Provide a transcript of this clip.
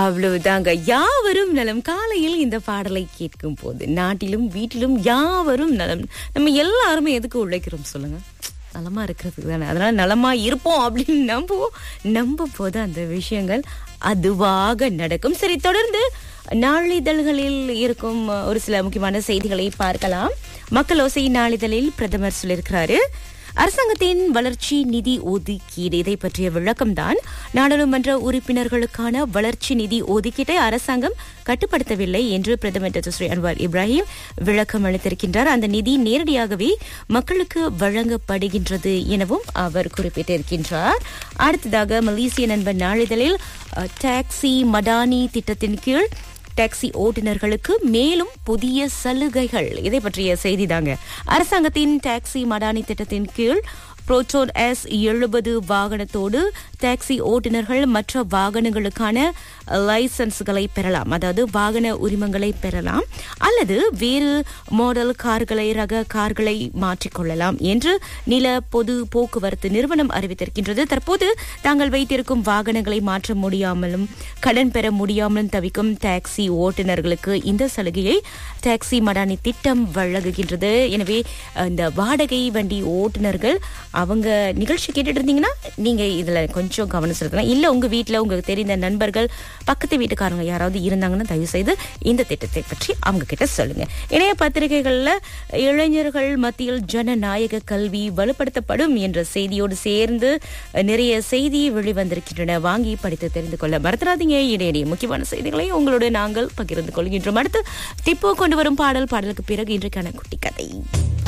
அவ்வளவுதாங்க. யாவரும் நலம். காலையில் இந்த பாடலை கேட்கும் போது நாட்டிலும் வீட்டிலும் யாவரும் நலம். நம்ம எல்லாருமே எதுக்கு உழைக்கிறோம் சொல்லுங்க? நலமா இருக்கிறதுக்கு தானே. அதனால நலமா இருப்போம் அப்படின்னு நம்பும் போது அந்த விஷயங்கள் அதுவாக நடக்கும். சரி, தொடர்ந்து நாளிதழ்களில் இருக்கும் ஒரு சில முக்கியமான செய்திகளை பார்க்கலாம். மக்களோசை நாளிதழில் பிரதமர் சொல்லியிருக்கிறாரு, அரசாங்கத்தின் வளர்ச்சி நிதி ஒதுக்கீடு இதை பற்றிய விளக்கம்தான். நாடாளுமன்ற உறுப்பினர்களுக்கான வளர்ச்சி நிதி ஒதுக்கீட்டை அரசாங்கம் கட்டுப்படுத்தவில்லை என்று பிரதமர் ஸ்ரீ அன்வார் இப்ராஹிம் விளக்கம் அளித்திருக்கின்றார். அந்த நிதி நேரடியாகவே மக்களுக்கு வழங்கப்படுகின்றது எனவும் அவர் குறிப்பிட்டிருக்கின்றார். அடுத்ததாக மலேசிய நண்பன் நாளிதழில் டாக்ஸி மடானி திட்டத்தின் கீழ் டாக்ஸி ஓட்டுநர்களுக்கு மேலும் புதிய சலுகைகள் இதை பற்றிய செய்திதாங்க. அரசாங்கத்தின் டாக்ஸி மடானி திட்டத்தின் கீழ் புரோட்டோன் S70 வாகனத்தோடு டாக்ஸி ஓட்டுநர்கள் மற்ற வாகனங்களுக்கான லைசன்ஸ்களை பெறலாம், அதாவது வாகன உரிமங்களை பெறலாம், அல்லது வேறு மாடல் கார்களை ரக கார்களை மாற்றிக்கொள்ளலாம் என்று நில பொது போக்குவரத்து நிறுவனம் அறிவித்திருக்கின்றது. தற்போது தாங்கள் வைத்திருக்கும் வாகனங்களை மாற்ற முடியாமலும் கடன் பெற முடியாமலும் தவிக்கும் டாக்ஸி ஓட்டுநர்களுக்கு இந்த சலுகையை டாக்ஸி மடானி திட்டம் வழங்குகின்றது. எனவே இந்த வாடகை வண்டி ஓட்டுநர்கள் அவங்க நிகழ்ச்சி கேட்டுட்டு இருந்தீங்கன்னா நீங்க இதுல கொஞ்சம் கவனம் செலுத்தலாம். இல்ல உங்க வீட்டுல உங்களுக்கு தெரிந்த நண்பர்கள் பக்கத்து வீட்டுக்காரங்க யாராவது இருந்தாங்கன்னா தயவு செய்து இந்த திட்டத்தை பற்றி அவங்க கிட்ட சொல்லுங்க. இணைய பத்திரிகைகள்ல இளைஞர்கள் மத்தியில் ஜனநாயக கல்வி வலுப்படுத்தப்படும் என்ற செய்தியோடு சேர்ந்து நிறைய செய்தி வெளிவந்திருக்கின்றன. வாங்கி படித்து தெரிந்து கொள்ள மறந்துடாதீங்க. இடையிடையே முக்கியமான செய்திகளை உங்களோட நாங்கள் பகிர்ந்து கொள்கின்றோம். அடுத்து திப்போ கொண்டு வரும் பாடலுக்கு பிறகு இன்றைக்கான குட்டி கதை.